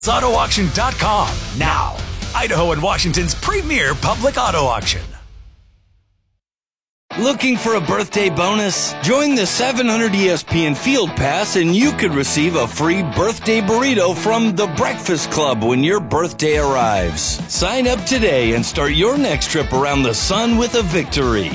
AutoAuction.com. Now, Idaho and Washington's premier public auto auction. Looking for a birthday bonus? Join the 700 ESPN Field Pass and you could receive a free birthday burrito from The Breakfast Club when your birthday arrives. Sign up today and start your next trip around the sun with a victory.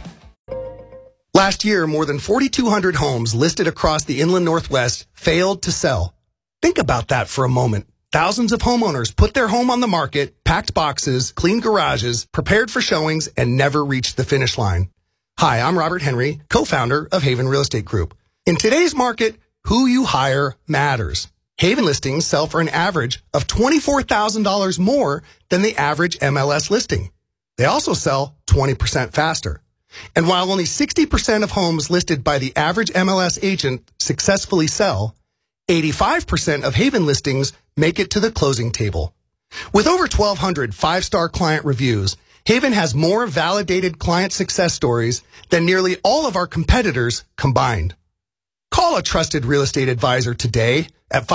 Last year, more than 4,200 homes listed across the inland Northwest failed to sell. Think about that for a moment. Thousands of homeowners put their home on the market, packed boxes, cleaned garages, prepared for showings, and never reached the finish line. Hi, I'm Robert Henry, co-founder of Haven Real Estate Group. In today's market, who you hire matters. Haven listings sell for an average of $24,000 more than the average MLS listing. They also sell 20% faster. And while only 60% of homes listed by the average MLS agent successfully sell, 85% of Haven listings make it to the closing table. With over 1,200 five-star client reviews, Haven has more validated client success stories than nearly all of our competitors combined. Call a trusted real estate advisor today at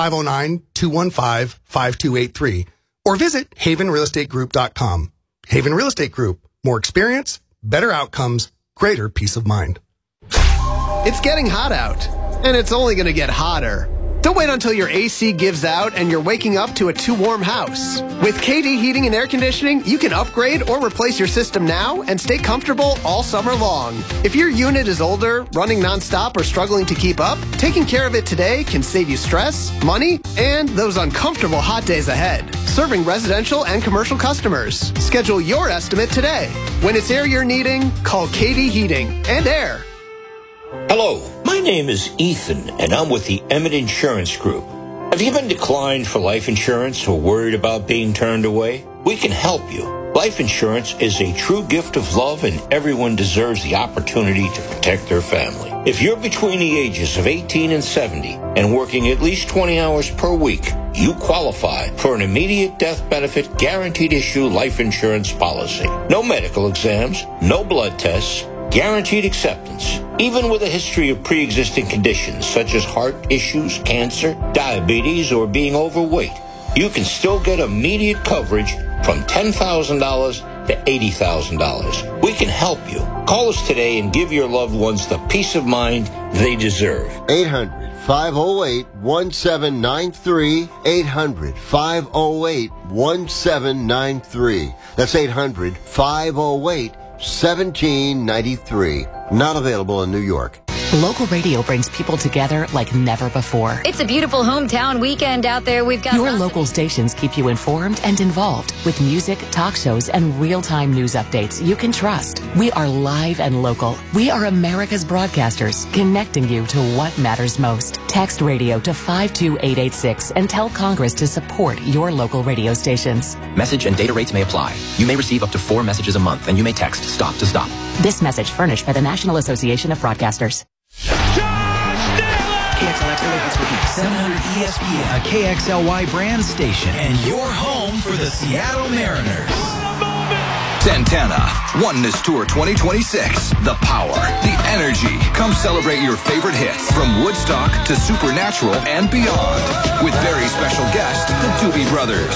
509-215-5283 or visit havenrealestategroup.com. Haven Real Estate Group. More experience, better outcomes, greater peace of mind. It's getting hot out, and it's only going to get hotter. Don't wait until your AC gives out and you're waking up to a too warm house. With KD Heating and Air Conditioning, you can upgrade or replace your system now and stay comfortable all summer long. If your unit is older, running nonstop, or struggling to keep up, taking care of it today can save you stress, money, and those uncomfortable hot days ahead. Serving residential and commercial customers. Schedule your estimate today. When it's air you're needing, call KD Heating and Air. Hello, my name is Ethan, and I'm with the Emmett Insurance Group. Have you been declined for life insurance or worried about being turned away? We can help you. Life insurance is a true gift of love, and everyone deserves the opportunity to protect their family. If you're between the ages of 18 and 70 and working at least 20 hours per week, you qualify for an immediate death benefit guaranteed issue life insurance policy. No medical exams, no blood tests, guaranteed acceptance. Even with a history of pre-existing conditions such as heart issues, cancer, diabetes, or being overweight, you can still get immediate coverage from $10,000 to $80,000. We can help you. Call us today and give your loved ones the peace of mind they deserve. 800-508-1793. 800-508-1793. That's 800-508-1793. Not available in New York. Local radio brings people together like never before. It's a beautiful hometown weekend out there. We've got your local stations keep you informed and involved with music, talk shows, and real-time news updates you can trust. We are live and local. We are America's broadcasters, connecting you to what matters most. Text radio to 52886 and tell Congress to support your local radio stations. Message and data rates may apply. You may receive up to 4 messages a month, and you may text STOP to STOP. This message furnished by the National Association of Broadcasters. KXLX 700 ESPN, a KXLY brand station, and your home for the Seattle Mariners. Santana, Oneness Tour 2026. The power, the energy. Come celebrate your favorite hits from Woodstock to Supernatural and beyond. With very special guest, the Doobie Brothers.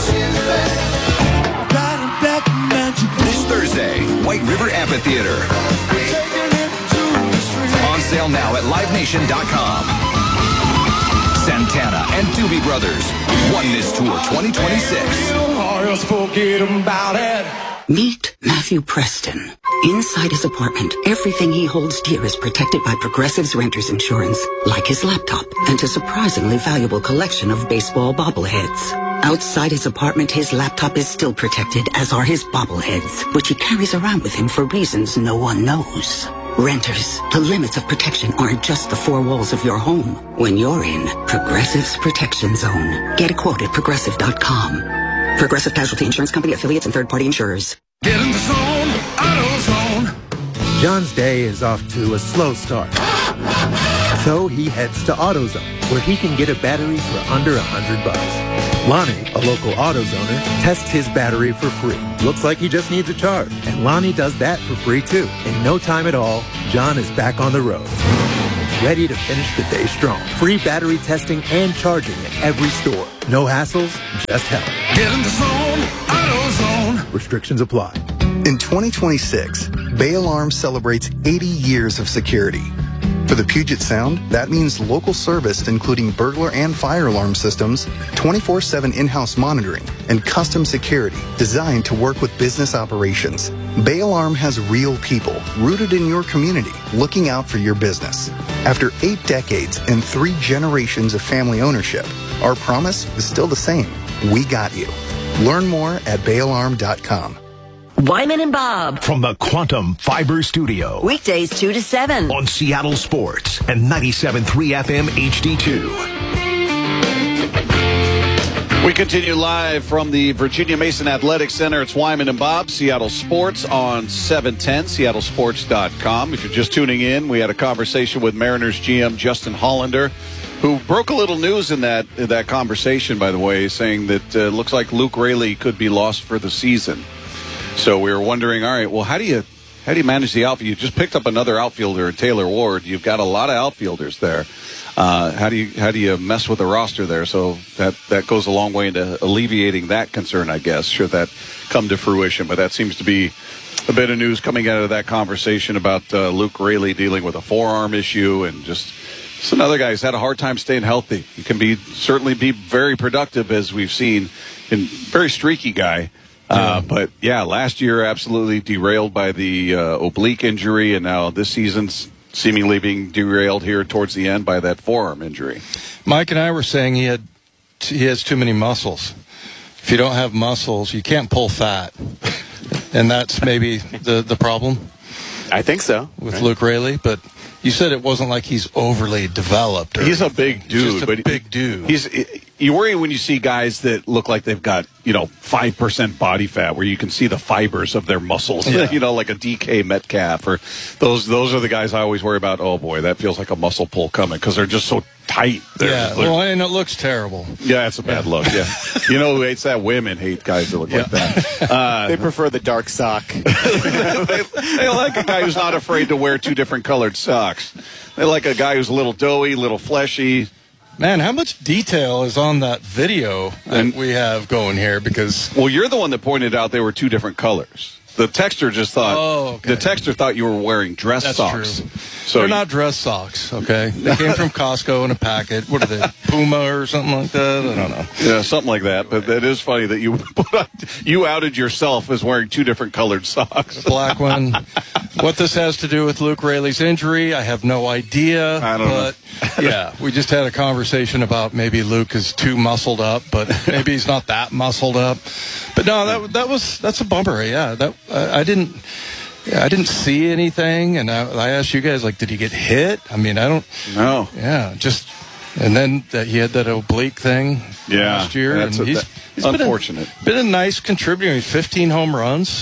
This Thursday, White River Amphitheater. On sale now at livenation.com. Santana and Doobie Brothers, Oneness Tour 2026. Meet Matthew Preston. Inside his apartment, everything he holds dear is protected by Progressive's Renter's Insurance, like his laptop and a surprisingly valuable collection of baseball bobbleheads. Outside his apartment, his laptop is still protected, as are his bobbleheads, which he carries around with him for reasons no one knows. Renters, the limits of protection aren't just the four walls of your home. When you're in Progressive's Protection Zone, get a quote at Progressive.com. Progressive Casualty Insurance Company, affiliates, and third-party insurers. Get in the zone, AutoZone. John's day is off to a slow start. So he heads to AutoZone, where he can get a battery for under $100. Lonnie, a local AutoZoner, tests his battery for free. Looks like he just needs a charge, and Lonnie does that for free too. In no time at all, John is back on the road, ready to finish the day strong. Free battery testing and charging at every store. No hassles, just help. Get in the zone, AutoZone. Restrictions apply. In 2026, Bay Alarm celebrates 80 years of security. For the Puget Sound, that means local service including burglar and fire alarm systems, 24/7 in-house monitoring, and custom security designed to work with business operations. Bay Alarm has real people rooted in your community looking out for your business. After 8 decades and 3 generations of family ownership, our promise is still the same. We got you. Learn more at bayalarm.com. Wyman and Bob. From the Quantum Fiber Studio. Weekdays 2 to 7. On Seattle Sports and 97.3 FM HD2. We continue live from the Virginia Mason Athletic Center. It's Wyman and Bob, Seattle Sports on 710, seattlesports.com. If you're just tuning in, we had a conversation with Mariners GM Justin Hollander, who broke a little news in that conversation, by the way, saying that it looks like Luke Raley could be lost for the season. So we were wondering, all right, well, how do you manage the outfield? You just picked up another outfielder, Taylor Ward. You've got a lot of outfielders there. How do you mess with the roster there? So that goes a long way into alleviating that concern, I guess, should that come to fruition. But that seems to be a bit of news coming out of that conversation about Luke Raley dealing with a forearm issue, and just another guy who's had a hard time staying healthy. He can certainly be very productive, as we've seen, and very streaky guy. But yeah, last year absolutely derailed by the oblique injury, and now this season's seemingly being derailed here towards the end by that forearm injury. Mike and I were saying he has too many muscles. If you don't have muscles, you can't pull fat, and that's maybe the problem. I think so with Luke Raley, but you said it wasn't like he's overly developed. He's a big dude. Just a big dude. You worry when you see guys that look like they've got 5% body fat, where you can see the fibers of their muscles. Yeah. Like a DK Metcalf, or those are the guys I always worry about. Oh boy, that feels like a muscle pull coming, because they're just so tight. And it looks terrible. Yeah, it's a bad look. Yeah, who hates that? Women hate guys that look like that. They prefer the dark sock. they like a guy who's not afraid to wear 2 different colored socks. They like a guy who's a little doughy, a little fleshy. Man, how much detail is on that video that we have going here? Because you're the one that pointed out they were 2 different colors. The texter just thought. The texter thought you were wearing dress socks. True. So they're not dress socks, okay? They came from Costco in a packet. What are they, Puma or something like that? I don't know. Yeah, something like that. But that is funny that you outed yourself as wearing 2 different colored socks. The black one. What this has to do with Luke Raley's injury, I have no idea. I don't know. Yeah, we just had a conversation about maybe Luke is too muscled up, but maybe he's not that muscled up. But no, that's a bummer. Yeah, I didn't see anything, and I asked you guys, like, did he get hit? I mean, I don't know. Yeah, and then he had that oblique thing last year, and he's unfortunate. Been a nice contributor. He's 15 home runs,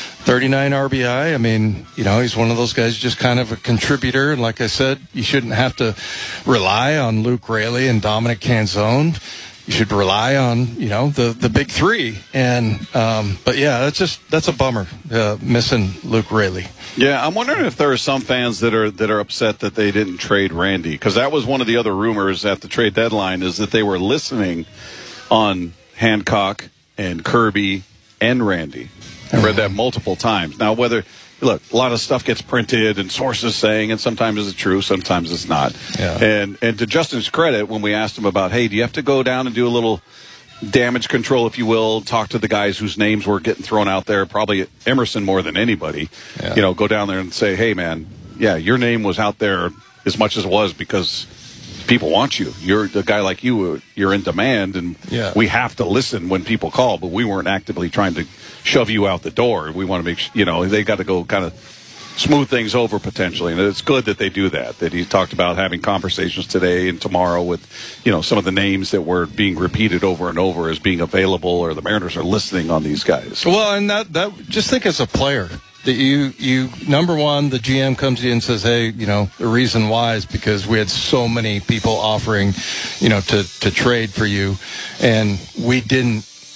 39 RBI. I mean, he's one of those guys, just kind of a contributor. And like I said, you shouldn't have to rely on Luke Raley and Dominic Canzone. You should rely on, the big 3. And, but yeah, that's a bummer, missing Luke Raley. Yeah, I'm wondering if there are some fans that are upset that they didn't trade Randy, because that was one of the other rumors at the trade deadline, is that they were listening on Hancock and Kirby and Randy. I read that multiple times. Now, look, a lot of stuff gets printed and sources saying, and sometimes it's true, sometimes it's not. Yeah. And to Justin's credit, when we asked him about, hey, do you have to go down and do a little damage control, if you will, talk to the guys whose names were getting thrown out there, probably Emerson more than anybody, go down there and say, hey, man, your name was out there as much as it was because people want you. You're a guy like you. You're in demand, and we have to listen when people call. But we weren't actively trying to shove you out the door. We want to make they got to go kind of smooth things over potentially, and it's good that they do that. That he talked about having conversations today and tomorrow with some of the names that were being repeated over and over as being available, or the Mariners are listening on these guys. Well, and that just think as a player. That you number one, the GM comes in and says, hey, the reason why is because we had so many people offering, to trade for you, and we didn't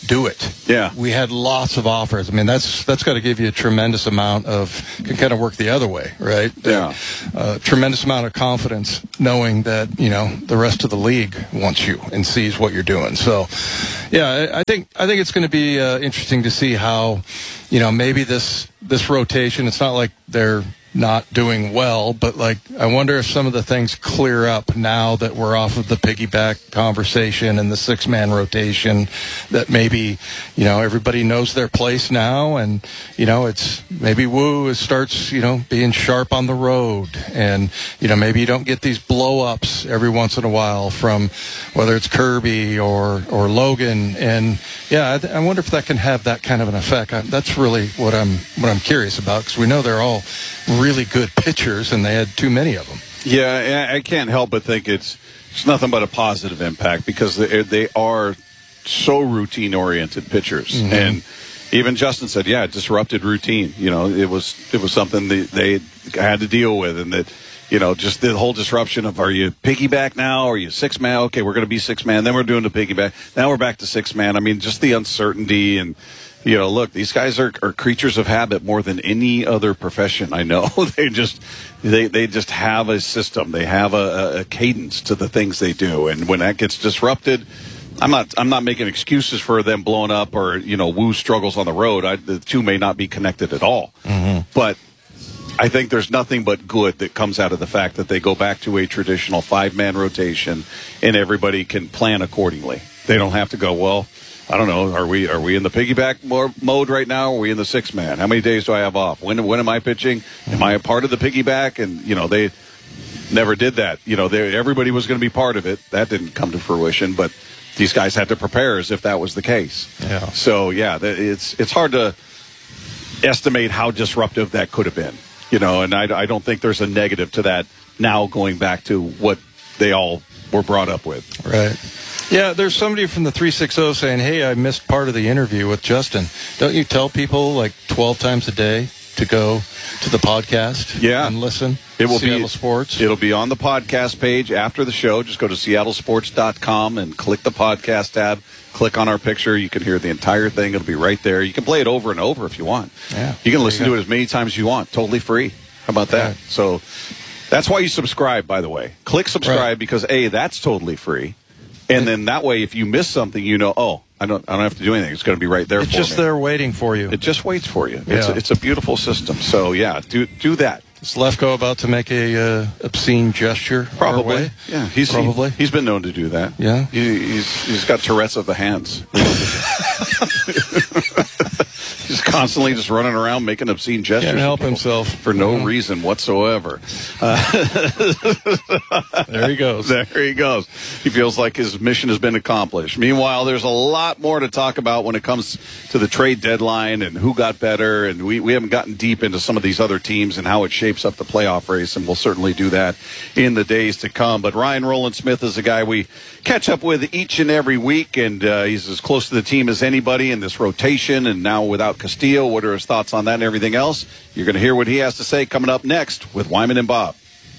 do it. Yeah. We had lots of offers. I mean, that's got to give you a tremendous amount can kind of work the other way, right? Yeah. Tremendous amount of confidence knowing that, the rest of the league wants you and sees what you're doing. So, yeah, I think it's going to be interesting to see how, maybe this rotation, it's not like they're not doing well, but I wonder if some of the things clear up now that we're off of the piggyback conversation and the 6-man rotation, that maybe, everybody knows their place now, and, it's maybe Wu starts, being sharp on the road, and, maybe you don't get these blow-ups every once in a while from whether it's Kirby or Logan, and yeah, I wonder if that can have that kind of an effect. That's really what I'm curious about, because we know they're all really good pitchers, and they had too many of them. Yeah, I can't help but think it's nothing but a positive impact, because they are so routine-oriented pitchers. Mm-hmm. And even Justin said, yeah, disrupted routine. It was something they had to deal with, and that, just the whole disruption of, are you piggyback now? Are you 6-man? Okay, we're going to be 6-man. Then we're doing the piggyback. Now we're back to 6-man. I mean, just the uncertainty and, look, these guys are creatures of habit more than any other profession I know. They just have a system. They have a cadence to the things they do. And when that gets disrupted, I'm not making excuses for them blowing up or, Wu struggles on the road. The two may not be connected at all. Mm-hmm. But I think there's nothing but good that comes out of the fact that they go back to a traditional 5-man rotation and everybody can plan accordingly. They don't have to go, well, I don't know. Are we in the piggyback mode right now? Or are we in the 6-man? How many days do I have off? When am I pitching? Am I a part of the piggyback? And they never did that. Everybody was going to be part of it. That didn't come to fruition. But these guys had to prepare as if that was the case. Yeah. So yeah, it's hard to estimate how disruptive that could have been. And I don't think there's a negative to that now, going back to what they all were brought up with. Right. Yeah, there's somebody from the 360 saying, hey, I missed part of the interview with Justin. Don't you tell people 12 times a day to go to the podcast and listen? It will Seattle Sports. It'll be on the podcast page after the show. Just go to seattlesports.com and click the podcast tab. Click on our picture. You can hear the entire thing. It'll be right there. You can play it over and over if you want. Yeah, you can listen to it as many times as you want. Totally free. How about that? Right. So that's why you subscribe, by the way. Click subscribe because, A, that's totally free. And then that way, if you miss something, I don't have to do anything. It's going to be right there for me. It's just there waiting for you. It just waits for you. Yeah. It's a beautiful system. So, yeah, do that. Is Lefko about to make a obscene gesture? Probably. Yeah, he's been known to do that. Yeah, he's got Tourette's of the hands. He's constantly just running around making obscene gestures. Can't help himself for no reason whatsoever. There he goes. There he goes. He feels like his mission has been accomplished. Meanwhile, there's a lot more to talk about when it comes to the trade deadline and who got better. And we haven't gotten deep into some of these other teams and how it shapes up the playoff race. And we'll certainly do that in the days to come. But Ryan Rowland-Smith is a guy we catch up with each and every week. And he's as close to the team as anybody in this rotation. And now without Castillo, what are his thoughts on that and everything else? You're going to hear what he has to say coming up next with Wyman and Bob.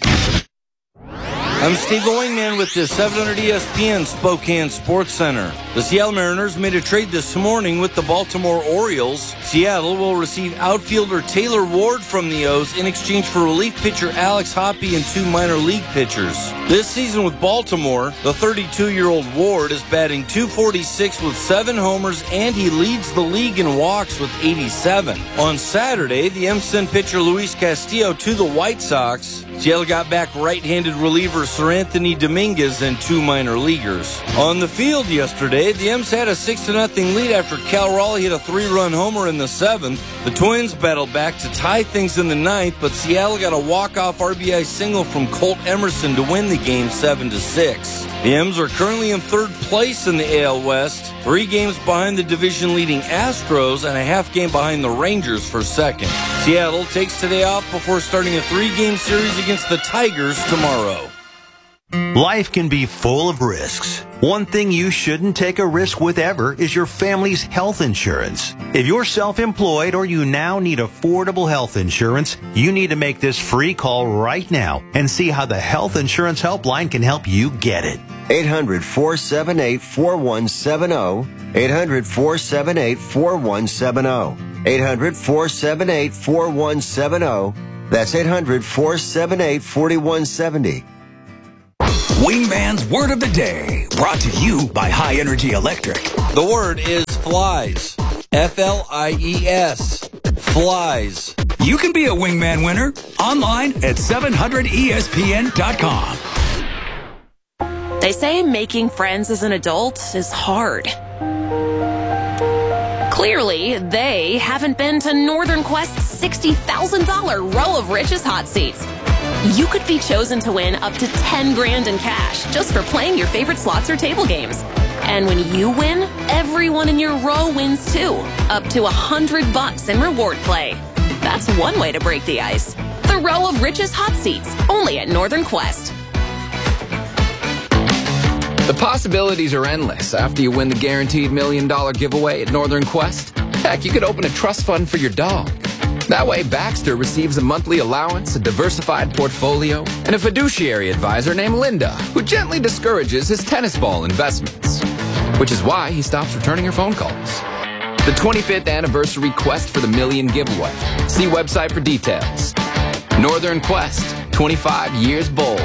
I'm Steve Wingman with the 700 ESPN Spokane Sports Center. The Seattle Mariners made a trade this morning with the Baltimore Orioles. Seattle will receive outfielder Taylor Ward from the O's in exchange for relief pitcher Alex Hoppe and 2 minor league pitchers. This season with Baltimore, the 32-year-old Ward is batting .246 with 7 homers, and he leads the league in walks with 87. On Saturday, the M's sent pitcher Luis Castillo to the White Sox. Seattle got back right-handed reliever Sir Anthony Dominguez and 2 minor leaguers. On the field yesterday, the M's had a 6-0 lead after Cal Raleigh hit a 3-run homer in the 7th. The Twins battled back to tie things in the 9th, but Seattle got a walk-off RBI single from Colt Emerson to win the game 7-6. The M's are currently in 3rd place in the AL West, 3 games behind the division-leading Astros and a half game behind the Rangers for 2nd. Seattle takes today off before starting a 3-game series against the Tigers tomorrow. Life can be full of risks. One thing you shouldn't take a risk with ever is your family's health insurance. If you're self-employed or you now need affordable health insurance, you need to make this free call right now and see how the Health Insurance Helpline can help you get it. 800-478-4170. 800-478-4170. 800-478-4170. That's 800-478-4170. Wingman's Word of the Day, brought to you by High Energy Electric. The word is flies. F-L-I-E-S. Flies. You can be a Wingman winner online at 700ESPN.com. They say making friends as an adult is hard. Clearly, they haven't been to Northern Quest's $60,000 Row of Riches hot seats. You could be chosen to win up to $10,000 in cash just for playing your favorite slots or table games. And when you win, everyone in your row wins too, up to $100 in reward play. That's one way to break the ice. The Row of Riches hot seats, only at Northern Quest. The possibilities are endless after you win the guaranteed $1 million giveaway at Northern Quest. Heck, you could open a trust fund for your dog. That way, Baxter receives a monthly allowance, a diversified portfolio, and a fiduciary advisor named Linda, who gently discourages his tennis ball investments. Which is why he stops returning your phone calls. The 25th anniversary Quest for the $1 million giveaway. See website for details. Northern Quest, 25 years bold.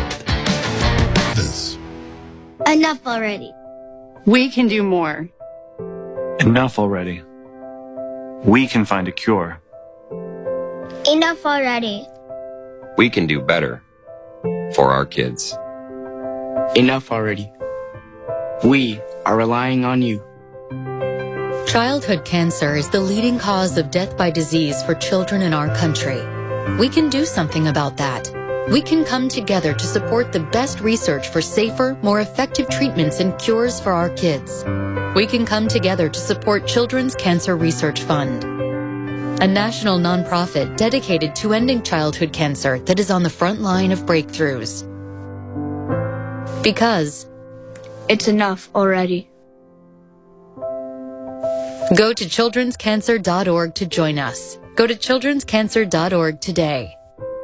Enough already. We can do more. Enough already. We can find a cure. Enough already. We can do better for our kids. Enough already. We are relying on you. Childhood cancer is the leading cause of death by disease for children in our country. We can do something about that. We can come together to support the best research for safer, more effective treatments and cures for our kids. We can come together to support Children's Cancer Research Fund, a national nonprofit dedicated to ending childhood cancer that is on the front line of breakthroughs. Because it's enough already. Go to childrenscancer.org to join us. Go to childrenscancer.org today.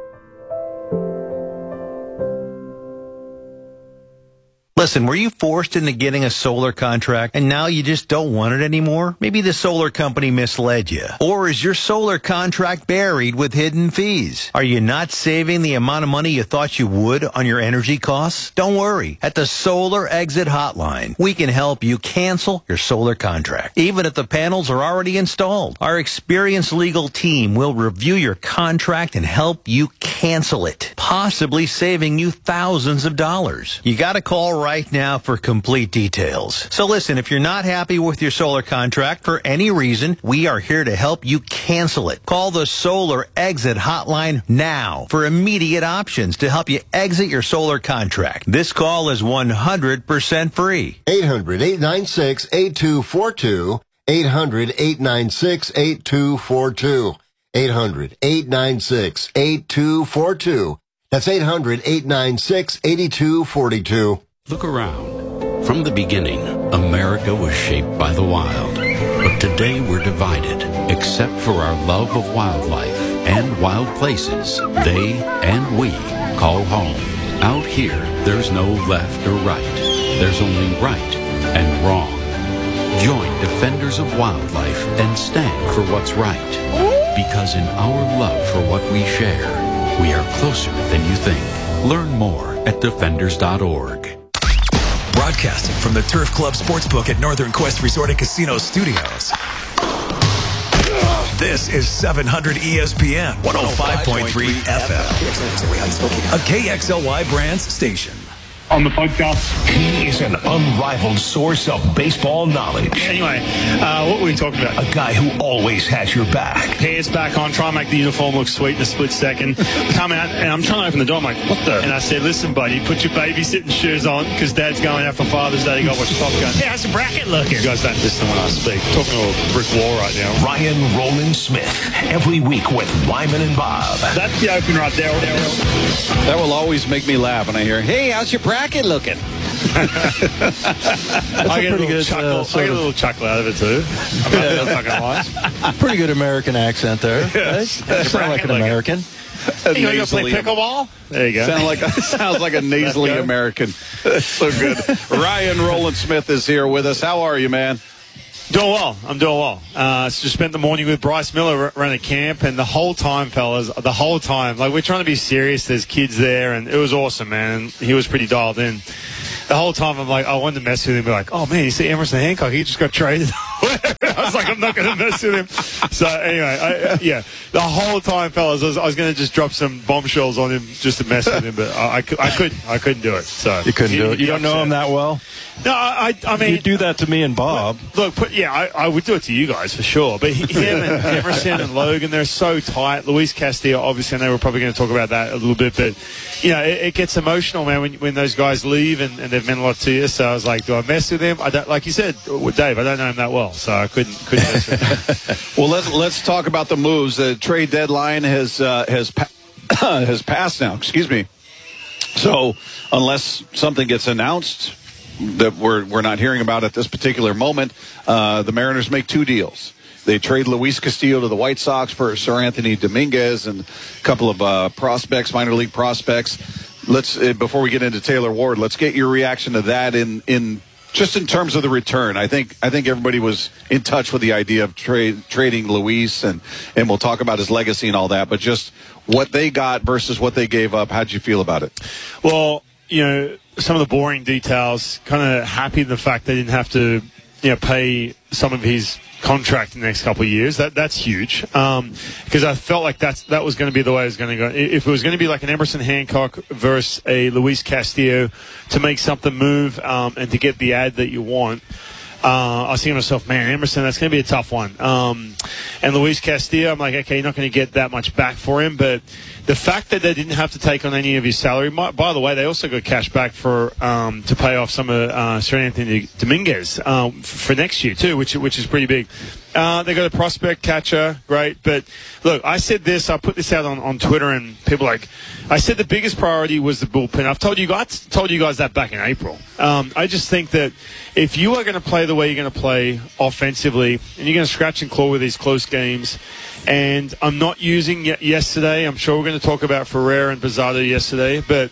Listen, were you forced into getting a solar contract and now you just don't want it anymore? Maybe the solar company misled you. Or is your solar contract buried with hidden fees? Are you not saving the amount of money you thought you would on your energy costs? Don't worry. At the Solar Exit Hotline, we can help you cancel your solar contract, even if the panels are already installed. Our experienced legal team will review your contract and help you cancel it, possibly saving you thousands of dollars. You got to call right now for complete details. So listen, if you're not happy with your solar contract for any reason, we are here to help you cancel it. Call the Solar Exit Hotline now for immediate options to help you exit your solar contract. This call is 100% free. 800-896-8242. 800-896-8242. 800-896-8242. That's 800-896-8242. Look around. From the beginning, America was shaped by the wild. But today we're divided, except for our love of wildlife and wild places they and we call home. Out here, there's no left or right. There's only right and wrong. Join Defenders of Wildlife and stand for what's right. Because in our love for what we share, we are closer than you think. Learn more at defenders.org. Broadcasting from the Turf Club Sportsbook at Northern Quest Resort and Casino Studios. This is 700 ESPN 105.3 FM, a KXLY Brands station. On the podcast, he is an unrivaled source of baseball knowledge. Anyway, what were we talking about? A guy who always has your back. Hair's back on, try and make the uniform look sweet in a split second. Come out, and I'm trying to open the door. I'm like, what the? And I said, listen, buddy, put your babysitting shoes on, because Dad's going out for Father's Day. You got to watch Top Gun. Yeah, how's the bracket looking? You guys don't listen when I speak. I'm talking to a brick wall right now. Ryan Roland Smith, every week with Wyman and Bob. That's the open right there. That will always make me laugh when I hear, hey, how's your bracket looking? I get a little chuckle out of it too. I'm not gonna lie. Pretty good American accent there. Yes. Right? Sound like an American. You going to play pickleball? There you go. Sounds like a nasally American. So good. Ryan Roland Smith is here with us. How are you, man? Doing well. I'm doing well. Just spent the morning with Bryce Miller running camp, and the whole time, fellas, like, we're trying to be serious. There's kids there, and it was awesome, man. And he was pretty dialed in. The whole time, I'm like, I wanted to mess with him, be like, oh, man, you see Emerson Hancock? He just got traded. I was like, I'm not going to mess with him. So, anyway, the whole time, fellas, I was going to just drop some bombshells on him just to mess with him, but I couldn't do it. So you couldn't do it. You don't know him that well? No, I mean, you do that to me and Bob. I would do it to you guys for sure. But him and Emerson and Logan, they're so tight. Luis Castillo, obviously, I know we're probably going to talk about that a little bit, but it gets emotional, man, when those guys leave and they've meant a lot to you. So I was like, do I mess with him? I don't, like you said, with Dave, I don't know him that well, so I couldn't mess with him. Well, let's talk about the moves. The trade deadline has passed now. Excuse me. So unless something gets announced that we're not hearing about at this particular moment, the Mariners make two deals. They trade Luis Castillo to the White Sox for Sir Anthony Dominguez and a couple of prospects, minor league prospects. Let's before we get into Taylor Ward, let's get your reaction to that in just in terms of the return. I think everybody was in touch with the idea of trading Luis, and we'll talk about his legacy and all that. But just what they got versus what they gave up. How'd you feel about it? Well, some of the boring details. Kind of happy the fact they didn't have to, pay some of his contract in the next couple of years. That's huge, because I felt like that was going to be the way it was going to go. If it was going to be like an Emerson Hancock versus a Luis Castillo to make something move and to get the ad that you want, I was thinking to myself, man, Emerson, that's going to be a tough one. And Luis Castillo, I'm like, okay, you're not going to get that much back for him, but the fact that they didn't have to take on any of his salary, by the way, they also got cash back for to pay off some of Sir Anthony Dominguez for next year too, which is pretty big. They got a prospect catcher, great. But look, I said this, I put this out on Twitter, and people I said the biggest priority was the bullpen. I've told you guys that back in April. I just think that if you are going to play the way you're going to play offensively, and you're going to scratch and claw with these close games, and I'm not using yesterday. I'm sure we're going to talk about Ferrer and Posada yesterday, but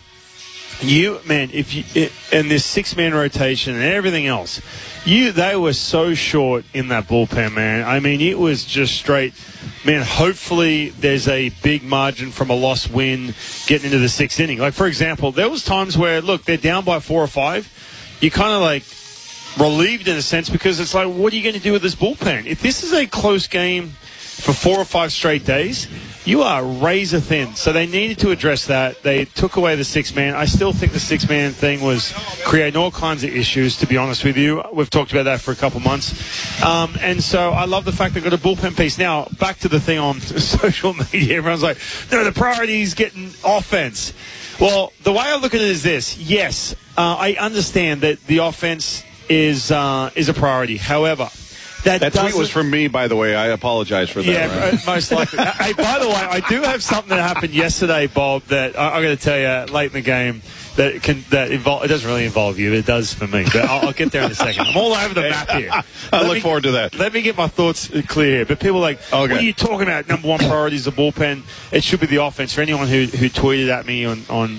and this six-man rotation and everything else, they were so short in that bullpen, man. I mean, it was just straight, man, hopefully there's a big margin from a loss win getting into the sixth inning. Like, for example, there was times where, look, they're down by 4 or 5. You kind of like relieved in a sense, because it's like, what are you going to do with this bullpen? If this is a close game for 4 or 5 straight days, you are razor thin. So they needed to address that. They took away the six-man. I still think the six-man thing was creating all kinds of issues, to be honest with you. We've talked about that for a couple months. And so I love the fact they got a bullpen piece. Now, back to the thing on social media. Everyone's like, no, the priority is getting offense. Well, the way I look at it is this. Yes, I understand that the offense is a priority. However, that tweet was from me, by the way. I apologize for that. Yeah, right? Most likely. Hey, by the way, I do have something that happened yesterday, Bob, that I'm going to tell you late in the game it doesn't really involve you. It does for me, but I'll get there in a second. I'm all over the map here. I look forward to that. Let me get my thoughts clear. But people are like, What are you talking about? Number one priority is the bullpen. It should be the offense. For anyone who tweeted at me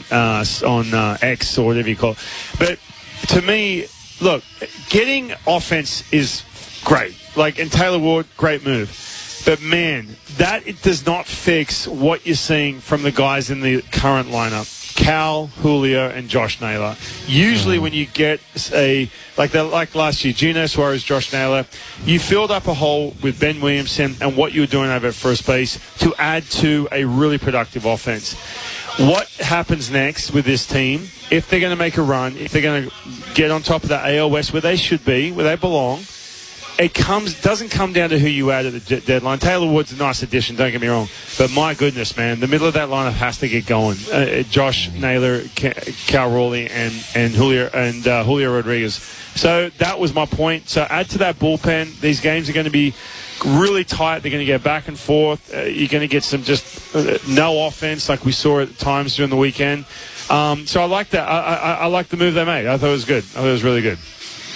on X or whatever you call it. But to me, look, getting offense is great. And Taylor Ward, great move. But, man, it does not fix what you're seeing from the guys in the current lineup. Cal, Julio, and Josh Naylor. Usually when you get like last year, Gino Suarez, Josh Naylor, you filled up a hole with Ben Williamson and what you were doing over at first base to add to a really productive offense. What happens next with this team, if they're going to make a run, if they're going to get on top of the AL West where they should be, where they belong, it doesn't come down to who you add at the deadline. Taylor Wood's a nice addition, don't get me wrong. But my goodness, man, the middle of that lineup has to get going. Josh Naylor, Cal Raleigh, and Julio Rodriguez. So that was my point. So add to that bullpen. These games are going to be really tight. They're going to get back and forth. You're going to get some just no offense like we saw at times during the weekend. So I like that. I like the move they made. I thought it was good. I thought it was really good.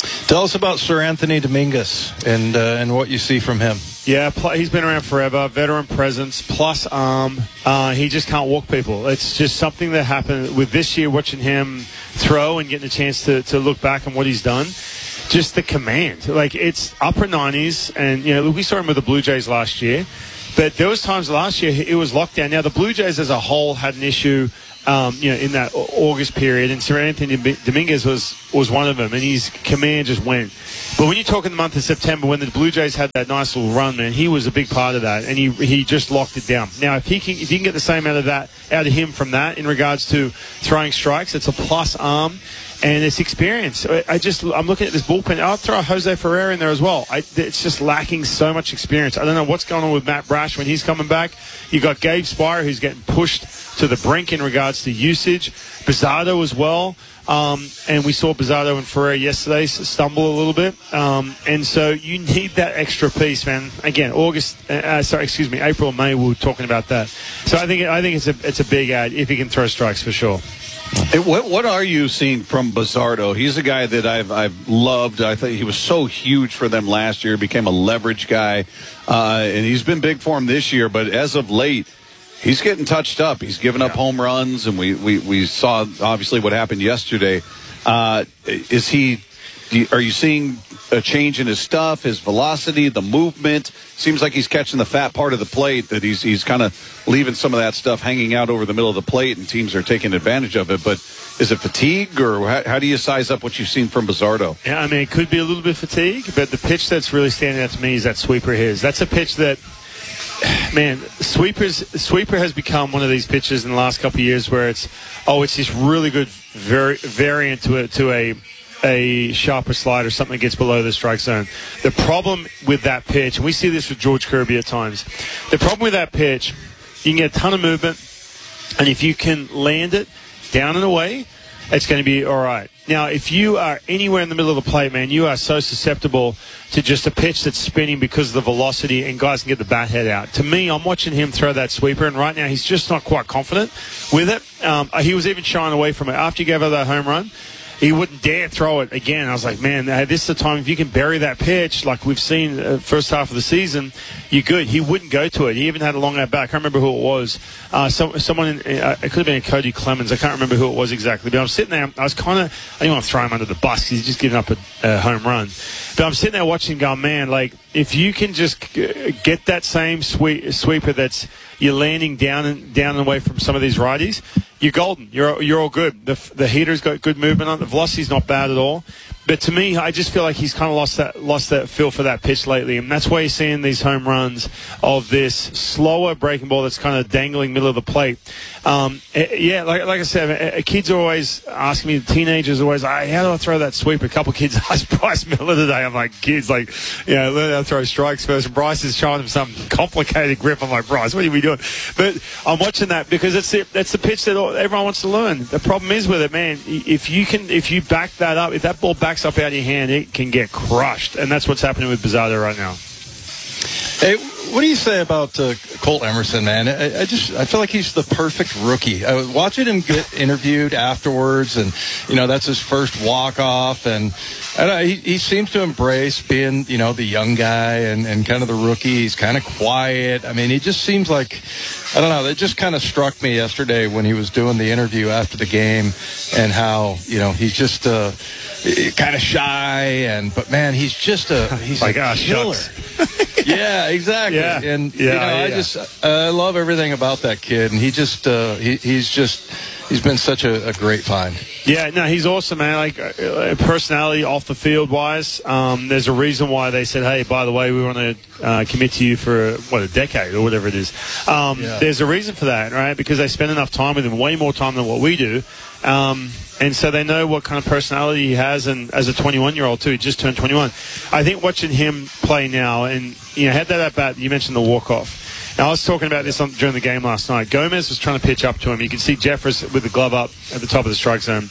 Tell us about Sir Anthony Dominguez and what you see from him. Yeah, he's been around forever. Veteran presence, plus arm. He just can't walk people. It's just something that happened with this year, watching him throw and getting a chance to look back on what he's done. Just the command. Like, it's upper 90s. And, we saw him with the Blue Jays last year. But there was times last year it was lockdown. Now, the Blue Jays as a whole had an issue in that August period, and Sir Anthony Dominguez was one of them, and his command just went. But when you talk in the month of September, when the Blue Jays had that nice little run, man, he was a big part of that, and he just locked it down. Now, if you can get the same out of him from that in regards to throwing strikes, it's a plus arm. And it's experience. I'm looking at this bullpen. I'll throw Jose Ferrer in there as well. It's just lacking so much experience. I don't know what's going on with Matt Brash when he's coming back. You got Gabe Spire, who's getting pushed to the brink in regards to usage. Bizzardo as well. And we saw Bizzardo and Ferrer yesterday stumble a little bit. And so you need that extra piece, man. Again, April, May, we were talking about that. So I think it's a big ad if he can throw strikes for sure. What are you seeing from Bizzardo? He's a guy that I've loved. I think he was so huge for them last year. Became a leverage guy, and he's been big for him this year. But as of late, he's getting touched up. He's given up home runs, and we saw obviously what happened yesterday. Are you seeing a change in his stuff, his velocity, the movement? Seems like he's catching the fat part of the plate, that he's kind of leaving some of that stuff hanging out over the middle of the plate, and teams are taking advantage of it. But is it fatigue, or how do you size up what you've seen from Bizzardo? Yeah, I mean, it could be a little bit fatigue, but the pitch that's really standing out to me is that sweeper his. That's a pitch that, man, Sweeper has become one of these pitches in the last couple of years where it's this really good variant to a sharper slider, something that gets below the strike zone. The problem with that pitch, and we see this with George Kirby at times, the problem with that pitch, you can get a ton of movement, and if you can land it down and away, it's going to be all right. Now, if you are anywhere in the middle of the plate, man, you are so susceptible to just a pitch that's spinning because of the velocity, and guys can get the bat head out. To me, I'm watching him throw that sweeper, and right now he's just not quite confident with it. He was even shying away from it. After he gave up that home run, he wouldn't dare throw it again. I was like, man, this is the time if you can bury that pitch like we've seen first half of the season, you're good. He wouldn't go to it. He even had a long at bat. I can't remember who it was. Someone, it could have been Cody Clemens. I can't remember who it was exactly. But I'm sitting there. I didn't want to throw him under the bus because he's just giving up a home run. But I'm sitting there watching him go, man, like, if you can just get that same sweeper you're landing down and away from some of these righties, you're golden. You're all good. The heater's got good movement on it. The velocity's not bad at all. But to me, I just feel like he's kind of lost that feel for that pitch lately, and that's why you're seeing these home runs of this slower breaking ball that's kind of dangling middle of the plate. Yeah, like I said, kids are always asking me, teenagers are always, how do I throw that sweep? A couple of kids asked Bryce Miller today. I'm like, kids, learn how to throw strikes first. And Bryce is showing them some complicated grip. I'm like, Bryce, what are we doing? But I'm watching that because that's the pitch that everyone wants to learn. The problem is with it, man, if you back that up, if that ball backs up out of your hand, it can get crushed, and that's what's happening with Bizzardo right now. Hey, what do you say about Colt Emerson, man? I feel like he's the perfect rookie. I was watching him get interviewed afterwards, and that's his first walk-off, and he seems to embrace being the young guy and kind of the rookie. He's kind of quiet. I mean, he just seems like, I don't know, it just kind of struck me yesterday when he was doing the interview after the game, and how he's just kind of shy, but man, he's like a killer. Yeah, exactly. Yeah. And I love everything about that kid, and he's been such a great find. Yeah, no, he's awesome, man. Like personality off the field wise, there's a reason why they said, hey, by the way, we want to commit to you for a decade or whatever it is. There's a reason for that, right? Because they spend enough time with him, way more time than what we do. And so they know what kind of personality he has, and as a 21-year-old too, he just turned 21. I think watching him play now, and had that at bat, you mentioned the walk-off. Now, I was talking about this during the game last night. Gomez was trying to pitch up to him. You can see Jeffress with the glove up at the top of the strike zone.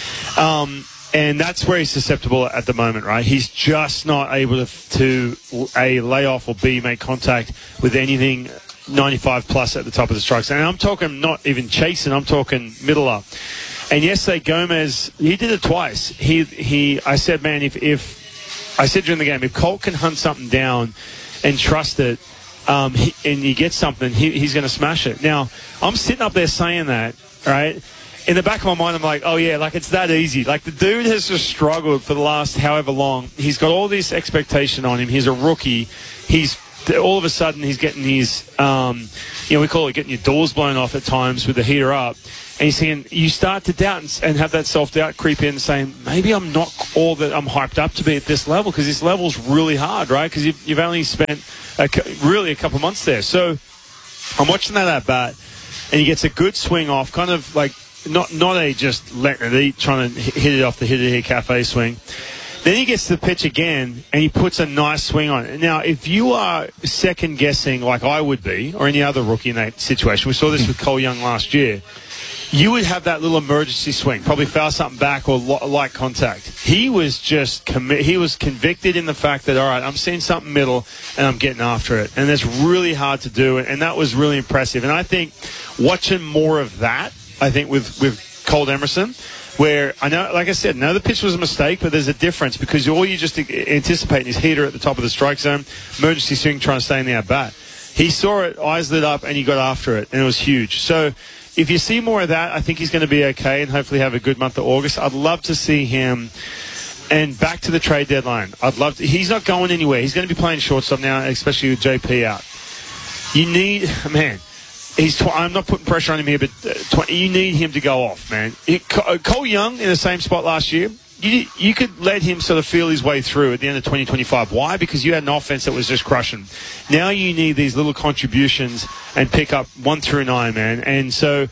And that's where he's susceptible at the moment, right? He's just not able to A, lay off, or B, make contact with anything 95 plus at the top of the strike zone. And I'm talking not even chasing, I'm talking middle up. And yesterday, Gomez, he did it twice. I said, man, if I said during the game, if Colt can hunt something down and trust it, and he gets something, he's going to smash it. Now, I'm sitting up there saying that, right? In the back of my mind, I'm like, oh, yeah, like it's that easy. Like the dude has just struggled for the last however long. He's got all this expectation on him. He's a rookie. All of a sudden, he's getting his, we call it getting your doors blown off at times with the heater up. And he's saying, you start to doubt and have that self-doubt creep in, saying, maybe I'm not all that I'm hyped up to be at this level, because this level's really hard, right? Because you've only spent really a couple months there. So I'm watching that at bat, and he gets a good swing off, kind of like not a just letting it eat, trying to hit it off the Hit It Here Cafe swing. Then he gets the pitch again, and he puts a nice swing on it. Now, if you are second-guessing like I would be, or any other rookie in that situation, we saw this with Cole Young last year, you would have that little emergency swing, probably foul something back or light contact. He was just he was convicted in the fact that, all right, I'm seeing something middle and I'm getting after it. And that's really hard to do, and that was really impressive. And I think watching more of that, I think with Colt Emerson, where I know, like I said, the pitch was a mistake, but there's a difference because all you just anticipate is heater at the top of the strike zone, emergency swing trying to stay in the at-bat. He saw it, eyes lit up, and he got after it, and it was huge. So if you see more of that, I think he's going to be okay and hopefully have a good month of August. I'd love to see him. And back to the trade deadline. He's not going anywhere. He's going to be playing shortstop now, especially with JP out. You need, man, I'm not putting pressure on him here, but you need him to go off, man. Cole Young in the same spot last year, you could let him sort of feel his way through at the end of 2025. Why? Because you had an offense that was just crushing. Now you need these little contributions and pick up 1 through 9, man. And so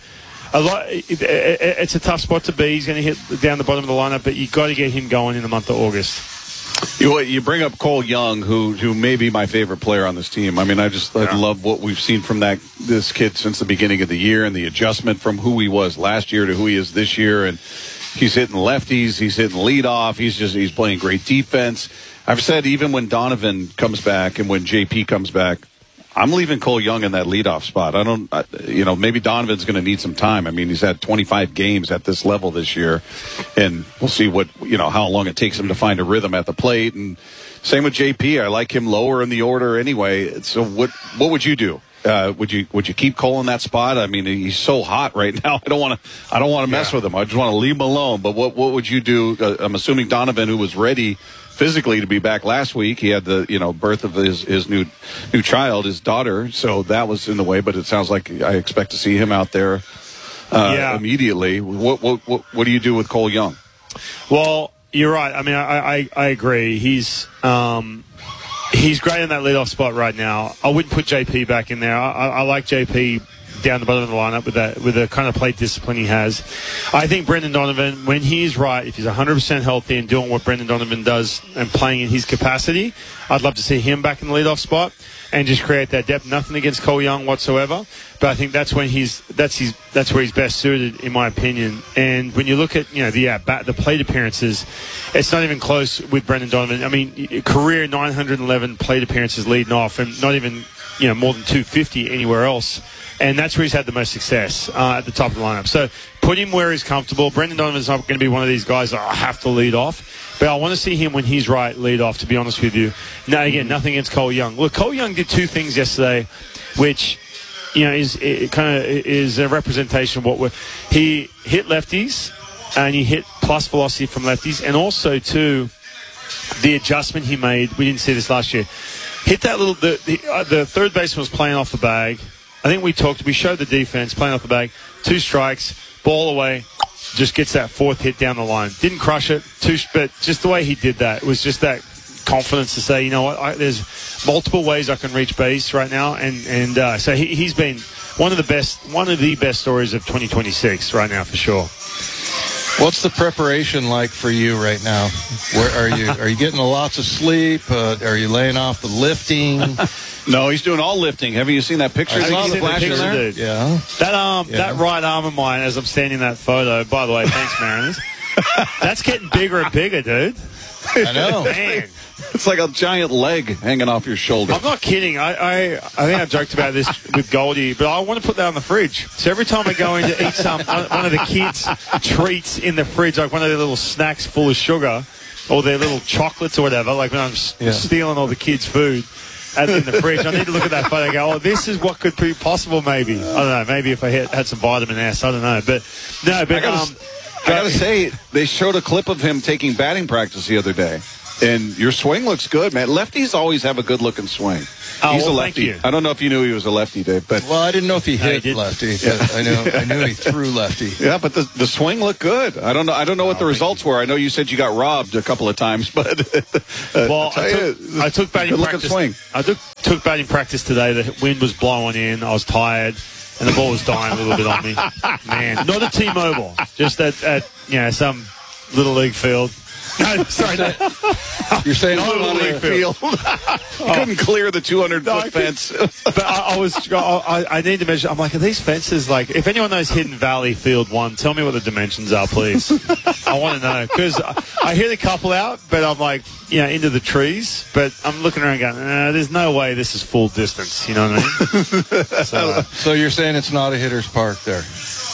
it's a tough spot to be. He's going to hit down the bottom of the lineup, but you've got to get him going in the month of August. You bring up Cole Young, who may be my favorite player on this team. I mean, I love what we've seen from this kid since the beginning of the year, and the adjustment from who he was last year to who he is this year. And he's hitting lefties, he's hitting leadoff, he's playing great defense. I've said even when Donovan comes back and when JP comes back, I'm leaving Cole Young in that leadoff spot. Maybe Donovan's going to need some time. I mean, he's had 25 games at this level this year, and we'll see how long it takes him to find a rhythm at the plate. And same with JP. I like him lower in the order anyway. So what would you do? Would you keep Cole in that spot? I mean, he's so hot right now. I don't want to mess with him. I just want to leave him alone. But what would you do? I'm assuming Donovan, who was ready physically to be back last week, he had the birth of his new child, his daughter, so that was in the way. But it sounds like I expect to see him out there immediately. What do you do with Cole Young? Well, you're right. I mean, I agree. He's great in that leadoff spot right now. I wouldn't put JP back in there. I like JP down the bottom of the lineup with the kind of plate discipline he has. I think Brendan Donovan, when he's right, if he's 100% healthy and doing what Brendan Donovan does and playing in his capacity, I'd love to see him back in the leadoff spot and just create that depth. Nothing against Cole Young whatsoever, but I think that's when that's where he's best suited, in my opinion. And when you look at the plate appearances, it's not even close with Brendan Donovan. I mean, career 911 plate appearances leading off, and not even more than 250 anywhere else. And that's where he's had the most success at the top of the lineup. So put him where he's comfortable. Brendan Donovan's not going to be one of these guys that I have to lead off. But I want to see him when he's right lead off, to be honest with you. Now, again, nothing against Cole Young. Look, Cole Young did 2 things yesterday, which is a representation of he hit lefties, and he hit plus velocity from lefties. And also, too, the adjustment he made, we didn't see this last year. Hit that the third baseman was playing off the bag. I think we showed the defense playing off the bag. 2 strikes, ball away, just gets that 4th hit down the line. Didn't crush it, but just the way he did that, it was just that confidence to say, you know what, there's multiple ways I can reach base right now. And so he's been one of the best stories of 2026 right now for sure. What's the preparation like for you right now? Where are you getting lots of sleep? Are you laying off the lifting? No, he's doing all lifting. Have you seen that picture? Dude. Yeah. That right arm of mine, as I'm standing in that photo. By the way, thanks, Mariners. That's getting bigger and bigger, dude. I know. Man. It's like a giant leg hanging off your shoulder. I'm not kidding. I think I joked about this with Goldie, but I want to put that on the fridge. So every time I go in to eat one of the kids' treats in the fridge, like one of their little snacks full of sugar, or their little chocolates or whatever, like when I'm stealing all the kids' food in the fridge, I need to look at that photo and go, oh, this is what could be possible maybe. I don't know, maybe if I had some vitamin S, I don't know. But no, but I gotta say, they showed a clip of him taking batting practice the other day. And your swing looks good, man. Lefties always have a good-looking swing. He's a lefty. I don't know if you knew he was a lefty, Dave. But I didn't know if he hit lefty. But I knew he threw lefty. Yeah, but the swing looked good. I don't know what the results were. I know you said you got robbed a couple of times, but I took batting practice. Swing. I took batting practice today. The wind was blowing in. I was tired, and the ball was dying a little bit on me. Man, not at T-Mobile, just at some little league field. No, sorry. You're saying Little League field. Couldn't clear the 200-foot fence. But I need to measure. I'm like, are these fences like? If anyone knows Hidden Valley Field 1, tell me what the dimensions are, please. I want to know because I hear the couple out, but I'm like, into the trees. But I'm looking around going, there's no way this is full distance. You know what I mean? So you're saying it's not a hitter's park there?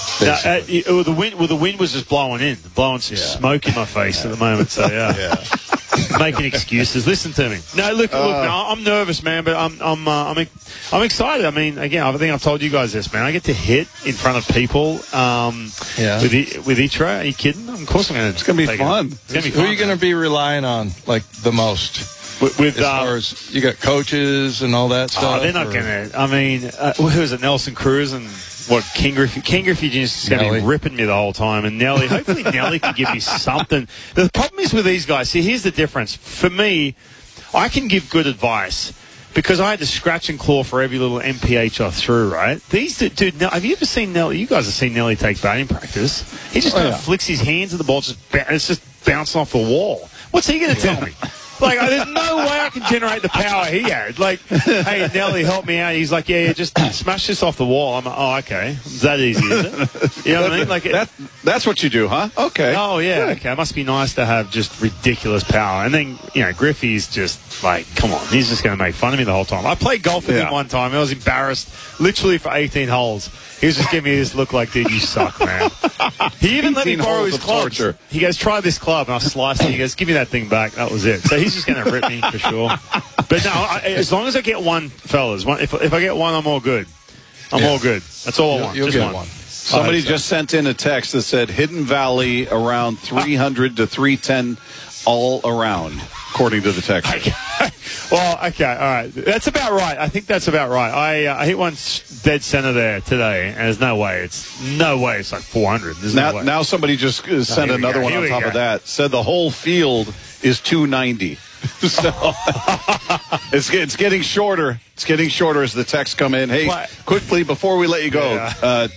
The wind was just blowing some smoke in my face at the moment. So making excuses. Listen to me. No, look. No, I'm nervous, man, but I'm excited. I mean, again, I think I've told you guys this, man. I get to hit in front of people. With Itra. Are you kidding? Of course, I'm going to. It's going to be fun. It's going to be fun. Who are you going to be relying on like the most? With as far as you got coaches and all that stuff. They're not going to. I mean, who is it? Nelson Cruz and. What, King Griffey? King Griffey just going to be ripping me the whole time. And Nelly, hopefully Nelly can give me something. The problem is with these guys, see, here's the difference. For me, I can give good advice because I had to scratch and claw for every little MPH I threw, right? Dude, have you ever seen Nelly? You guys have seen Nelly take batting practice. He just kind of flicks his hands at the ball, it's just bouncing off the wall. What's he going to tell me? Like, there's no way I can generate the power he had. Like, hey, Nelly, help me out. He's like, just smash this off the wall. I'm like, oh, okay. It's that easy, is it? You know what I mean? Like, that's what you do, huh? Okay. Oh, yeah, okay. It must be nice to have just ridiculous power. And then, Griffey's just like, come on. He's just going to make fun of me the whole time. I played golf with him one time. I was embarrassed literally for 18 holes. He was just giving me this look like, dude, you suck, man. He even let me borrow his clubs. Torture. He goes, try this club. And I sliced it. He goes, give me that thing back. That was it. So he's just going to rip me for sure. But no, as long as I get one, fellas, if I get one, I'm all good. I'm all good. That's all I want. You'll just get one. Somebody just sent in a text that said Hidden Valley around 300 to 310 all around, according to the text. Well, okay, all right. That's about right. I think that's about right. I hit one dead center there today, and there's no way. It's like 400. There's no way. Now somebody just sent another one on top of that. Said the whole field is 290. So it's getting shorter. It's getting shorter as the texts come in. Hey, quickly before we let you go,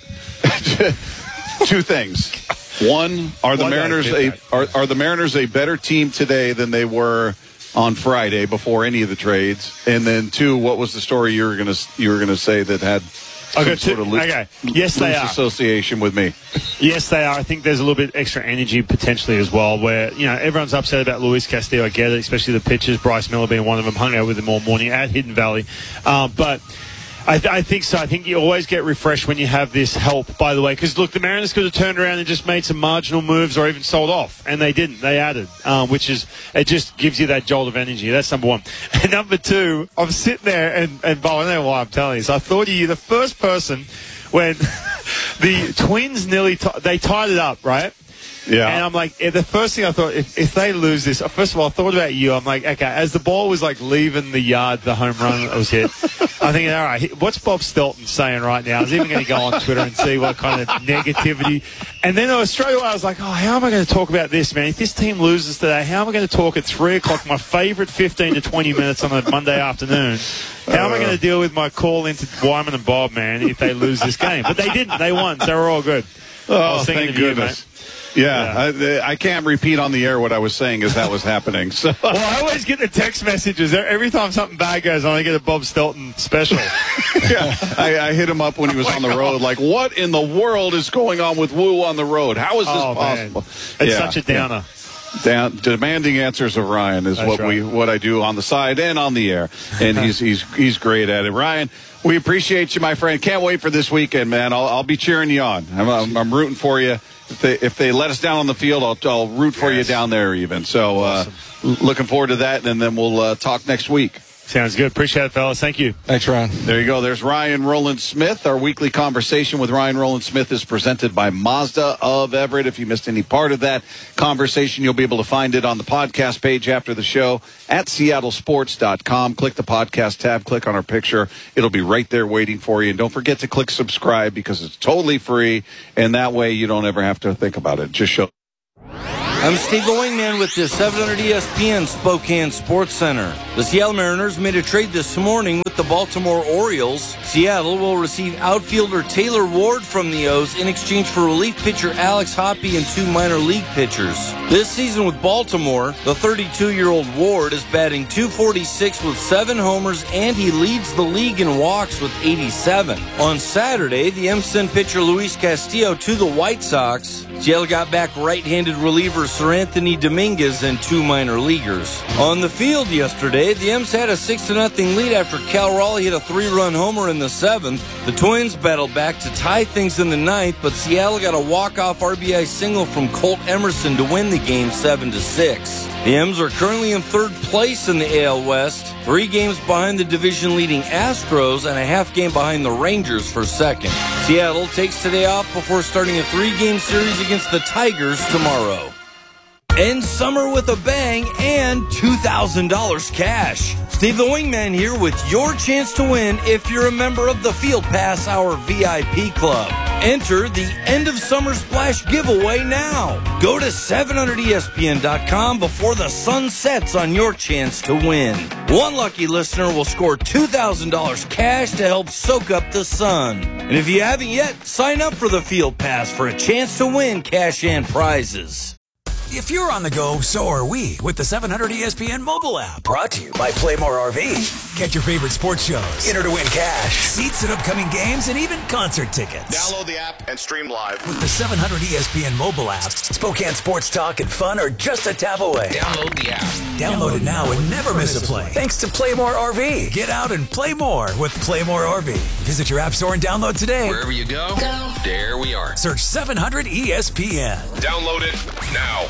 two things. One, are the Mariners a better team today than they were on Friday before any of the trades? And then two, what was the story you were gonna say that had some sort of loose association with me? Yes, they are. I think there's a little bit extra energy potentially as well, where everyone's upset about Luis Castillo. I get it, especially the pitchers. Bryce Miller being one of them. Hung out with him all morning at Hidden Valley, but. I think so. I think you always get refreshed when you have this help, by the way. Because, look, the Mariners could have turned around and just made some marginal moves or even sold off. And they didn't. They added, it just gives you that jolt of energy. That's number one. And number two, I'm sitting there, and Bo, I don't know why I'm telling you. So I thought of you, the first person, when the Twins they tied it up, right? Yeah. And I'm like, the first thing I thought, if they lose this, first of all, I thought about you. I'm like, okay, as the ball was like leaving the yard, the home run that was hit, I'm thinking, all right, what's Bob Stelton saying right now? I was even going to go on Twitter and see what kind of negativity. And then straight away I was like, how am I going to talk about this, man? If this team loses today, how am I going to talk at 3 o'clock, my favorite 15 to 20 minutes on a Monday afternoon? How am I going to deal with my call into Wyman and Bob, man, if they lose this game? But they didn't. They won. So we're all good. Oh, thank goodness. I can't repeat on the air what I was saying as that was happening. So. Well, I always get the text messages. Every time something bad goes on, I get a Bob Stelton special. I hit him up when he was on the road. Like, what in the world is going on with Woo on the road? How is this possible? Man. It's such a downer. Demanding answers of Ryan is what I do on the side and on the air, and he's great at it. Ryan, we appreciate you, my friend. Can't wait for this weekend, man. I'll be cheering you on. I'm rooting for you. If they let us down on the field, I'll root for you down there even. So awesome. Looking forward to that, and then we'll talk next week. Sounds good. Appreciate it, fellas. Thank you. Thanks, Ryan. There you go. There's Ryan Rowland-Smith. Our weekly conversation with Ryan Rowland-Smith is presented by Mazda of Everett. If you missed any part of that conversation, you'll be able to find it on the podcast page after the show at seattlesports.com. Click the podcast tab. Click on our picture. It'll be right there waiting for you. And don't forget to click subscribe because it's totally free. And that way you don't ever have to think about it. Just show. I'm Steve the Wingman with the 700 ESPN Spokane Sports Center. The Seattle Mariners made a trade this morning with the Baltimore Orioles. Seattle will receive outfielder Taylor Ward from the O's in exchange for relief pitcher Alex Hoppe and 2 minor league pitchers. This season with Baltimore, the 32-year-old Ward is batting .246 with 7 homers, and he leads the league in walks with 87. On Saturday, the M's sent pitcher Luis Castillo to the White Sox. Seattle got back right-handed reliever Sir Anthony Dominguez and 2 minor leaguers. On the field yesterday, the M's had a 6-0 lead after Cal Raleigh hit a 3-run homer in the 7th. The Twins battled back to tie things in the 9th, but Seattle got a walk-off RBI single from Colt Emerson to win the game 7-6. The M's are currently in 3rd place in the AL West, 3 games behind the division-leading Astros and a half game behind the Rangers for 2nd. Seattle takes today off before starting a 3-game series against the Tigers tomorrow. End summer with a bang and $2,000 cash. Steve the Wingman here with your chance to win if you're a member of the Field Pass Hour VIP Club. Enter the End of Summer Splash giveaway now. Go to 700ESPN.com before the sun sets on your chance to win. One lucky listener will score $2,000 cash to help soak up the sun. And if you haven't yet, sign up for the Field Pass for a chance to win cash and prizes. If you're on the go, so are we with the 700 ESPN mobile app. Brought to you by Playmore RV. Get your favorite sports shows. Enter to win cash, seats at upcoming games, and even concert tickets. Download the app and stream live. With the 700 ESPN mobile app, Spokane sports talk and fun are just a tap away. Download the app. Download it now and never miss a play. Thanks to Playmore RV. Get out and play more with Playmore RV. Visit your app store and download today. Wherever you go, there we are. Search 700 ESPN. Download it now.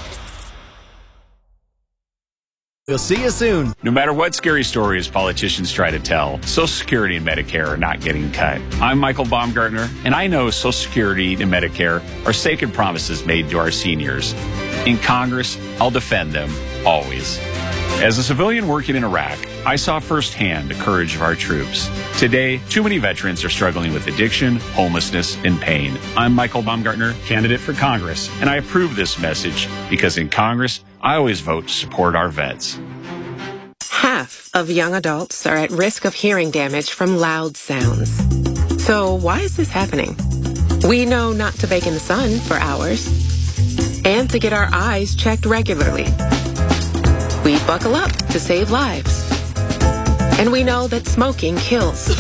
We'll see you soon. No matter what scary stories politicians try to tell, Social Security and Medicare are not getting cut. I'm Michael Baumgartner, and I know Social Security and Medicare are sacred promises made to our seniors. In Congress, I'll defend them, always. As a civilian working in Iraq, I saw firsthand the courage of our troops. Today, too many veterans are struggling with addiction, homelessness, and pain. I'm Michael Baumgartner, candidate for Congress, and I approve this message because in Congress, I always vote to support our vets. Half of young adults are at risk of hearing damage from loud sounds. So why is this happening? We know not to bake in the sun for hours and to get our eyes checked regularly. We buckle up to save lives. And we know that smoking kills.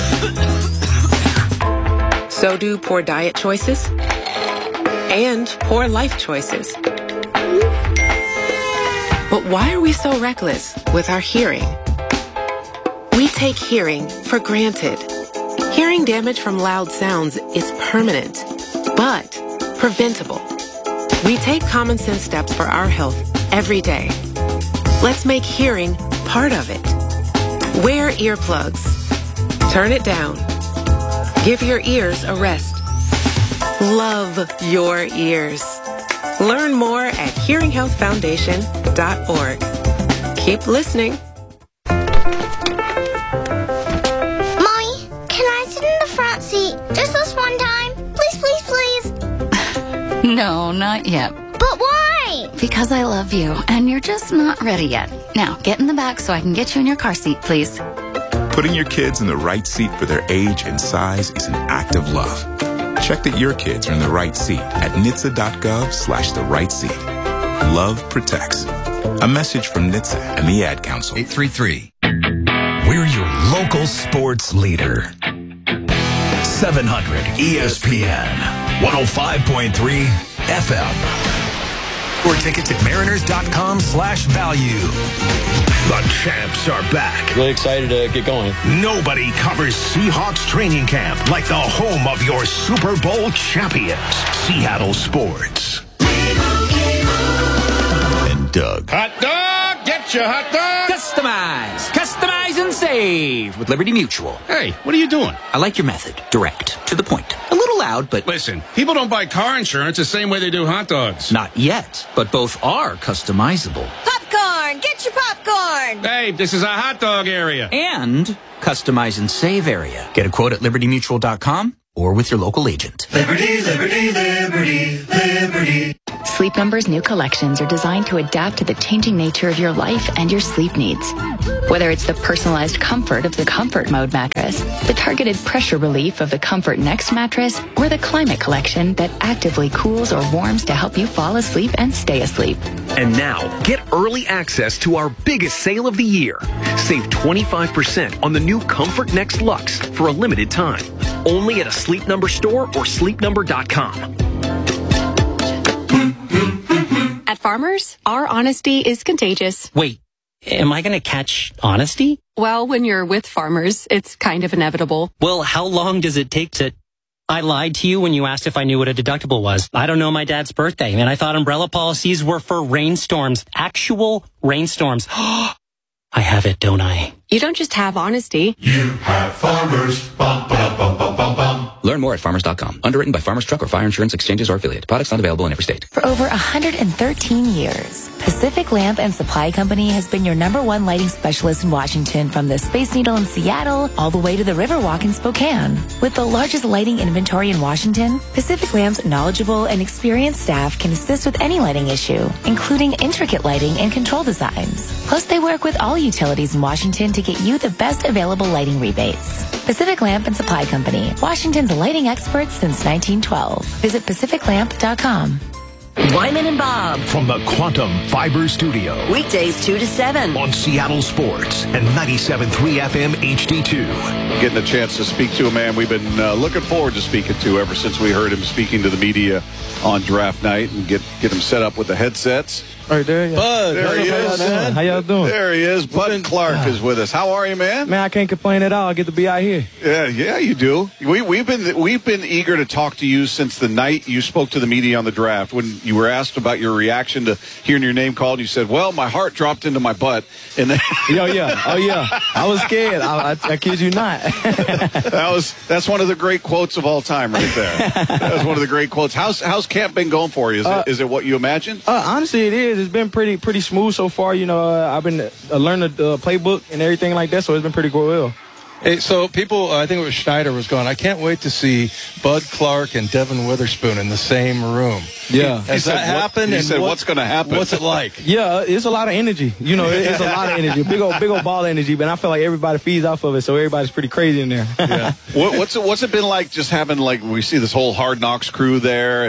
So do poor diet choices and poor life choices. But why are we so reckless with our hearing? We take hearing for granted. Hearing damage from loud sounds is permanent, but preventable. We take common sense steps for our health every day. Let's make hearing part of it. Wear earplugs. Turn it down. Give your ears a rest. Love your ears. Learn more at hearinghealthfoundation.org. Keep listening. Mommy, can I sit in the front seat just this one time? Please, please, please. No, not yet. But why? Because I love you, and you're just not ready yet. Now, get in the back so I can get you in your car seat, please. Putting your kids in the right seat for their age and size is an act of love. Check that your kids are in the right seat at NHTSA.gov/the right seat. Love protects. A message from NHTSA and the Ad Council. 833. We're your local sports leader. 700 ESPN 105.3 FM. Or tickets at mariners.com/value. The champs are back. Really excited to get going. Nobody covers Seahawks training camp like the home of your Super Bowl champions, Seattle Sports. And Doug. Hot dog! Get your hot dog! Customize and save with Liberty Mutual. Hey, what are you doing? I like your method. Direct. To the point. A little loud, but... Listen, people don't buy car insurance the same way they do hot dogs. Not yet, but both are customizable. Popcorn! Get your popcorn! Hey, this is a hot dog area. And customize and save area. Get a quote at libertymutual.com or with your local agent. Liberty, liberty, liberty, liberty. Sleep Number's new collections are designed to adapt to the changing nature of your life and your sleep needs. Whether it's the personalized comfort of the Comfort Mode mattress, the targeted pressure relief of the Comfort Next mattress, or the Climate Collection that actively cools or warms to help you fall asleep and stay asleep. And now, get early access to our biggest sale of the year. Save 25% on the new Comfort Next Luxe for a limited time. Only at a Sleep Number store or sleepnumber.com. At Farmers, our honesty is contagious. Wait, am I going to catch honesty? Well, when you're with Farmers, it's kind of inevitable. Well, how long does it take to... I lied to you when you asked if I knew what a deductible was. I don't know my dad's birthday, and I thought umbrella policies were for rainstorms. Actual rainstorms. I have it, don't I? You don't just have honesty. You have Farmers. Bum, bum, bum, bum, bum, bum. Learn more at farmers.com. Underwritten by Farmers Truck or Fire Insurance Exchanges or affiliate. Products not available in every state. For over 113 years, Pacific Lamp and Supply Company has been your #1 lighting specialist in Washington, from the Space Needle in Seattle all the way to the Riverwalk in Spokane. With the largest lighting inventory in Washington, Pacific Lamp's knowledgeable and experienced staff can assist with any lighting issue, including intricate lighting and control designs. Plus, they work with all utilities in Washington to get you the best available lighting rebates. Pacific Lamp and Supply Company, Washington's lighting experts since 1912. Visit pacificlamp.com. Wyman and Bob. From the Quantum Fiber Studio. Weekdays 2 to 7. On Seattle Sports and 97.3 FM HD2. Getting a chance to speak to a man we've been looking forward to speaking to ever since we heard him speaking to the media on draft night, and get him set up with the headsets. Right there, yeah. Bud, there he is. How y'all doing? There he is. Bud Clark is with us. How are you, man? Man, I can't complain at all. I get to be out here. Yeah, you do. We've been eager to talk to you since the night you spoke to the media on the draft. When you were asked about your reaction to hearing your name called, you said, "Well, my heart dropped into my butt." And then Oh yeah. I was scared. I kid you not. That's one of the great quotes of all time, right there. That was one of the great quotes. How's camp been going for you? Is it what you imagined? Honestly, it is. It's been pretty smooth so far. You know, I've been learning the playbook and everything like that, so it's been pretty well. Hey, so people, I think it was Schneider was going, I can't wait to see Bud Clark and Devin Witherspoon in the same room. Yeah. Has that happened? He said, what's going to happen? What's it like? Yeah, it's a lot of energy. You know, it's a lot of energy. Big old ball energy, but I feel like everybody feeds off of it, so everybody's pretty crazy in there. Yeah. What's it been like just having, like, we see this whole Hard Knocks crew there?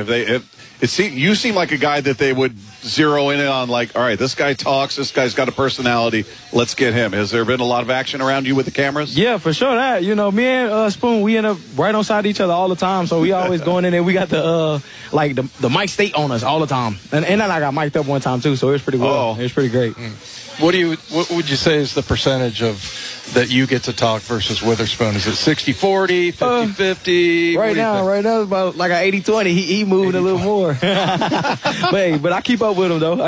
You seem like a guy that they would zero in on, like, all right, this guy talks, this guy's got a personality, let's get him. Has there been a lot of action around you with the cameras? Yeah, for sure. That, you know, me and Spoon, we end up right on side of each other all the time, so we always going in there. We got the mic state on us all the time, and then I got mic'd up one time too, so it was pretty well. It was pretty great. What would you say is the percentage of that you get to talk versus Witherspoon? Is it 60-40, 50-50? Right now it's about like an 80-20. He moved a little more. but I keep up with him though.